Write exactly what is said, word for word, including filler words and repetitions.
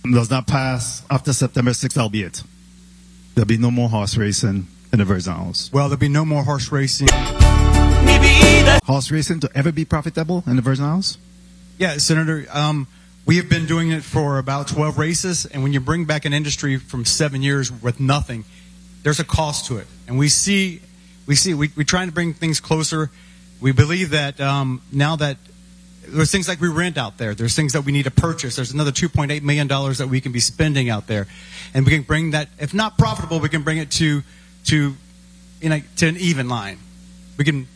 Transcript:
does not pass after September sixth, that'll be it. There'll be no more horse racing in the Virgin Isles. Well, there'll be no more horse racing. Horse racing to ever be profitable in the Virgin Isles? Yeah, Senator, um, we have been doing it for about twelve races, and when you bring back an industry from seven years with nothing, there's a cost to it. And we see, we see, we, we're trying to bring things closer. We believe that um, now that there's things like we rent out there, there's things that we need to purchase, there's another two point eight million dollars that we can be spending out there. And we can bring that, if not profitable, we can bring it to, to, you know, to an even line. We can